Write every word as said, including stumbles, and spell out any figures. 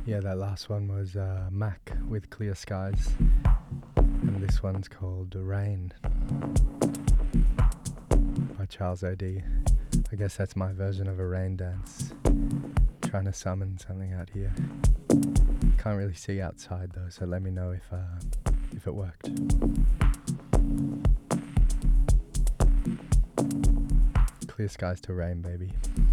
Yeah, that last one was uh, Mac with Clear Skies, and this one's called Rain by Charles O D. I guess that's my version of a rain dance, trying to summon something out here. Can't really see outside though, so let me know if uh, if it worked. Clear skies to rain, baby.